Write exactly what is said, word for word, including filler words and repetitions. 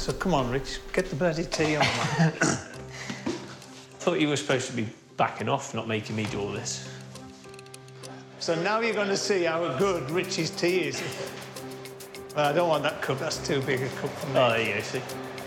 So come on, Rich, get the bloody tea on, man. Thought you were supposed to be backing off, not making me do all this. So now you're going to see how good Rich's tea is. Well, I don't want that cup. That's too big a cup for me. Oh, there you go, see.